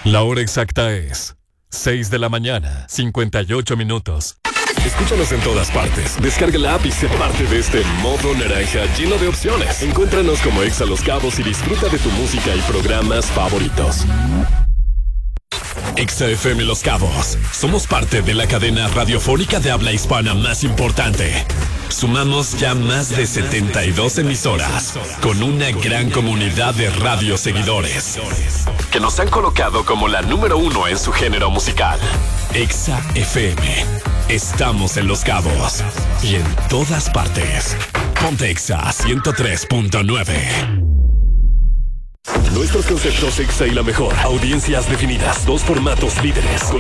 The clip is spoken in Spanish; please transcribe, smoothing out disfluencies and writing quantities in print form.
La hora exacta es 6 de la mañana, 58 minutos. Escúchanos en todas partes. Descarga la app y sé parte de este modo naranja lleno de opciones. Encuéntranos como Exa Los Cabos y disfruta de tu música y programas favoritos. Exa FM Los Cabos. Somos parte de la cadena radiofónica de habla hispana más importante. Sumamos ya más de 72 emisoras, con una gran comunidad de radioseguidores, que nos han colocado como la número 1 en su género musical. Exa FM. Estamos en Los Cabos y en todas partes. Ponte Exa 103.9. Nuestros conceptos Exa y la mejor. Audiencias definidas. 2 formatos líderes.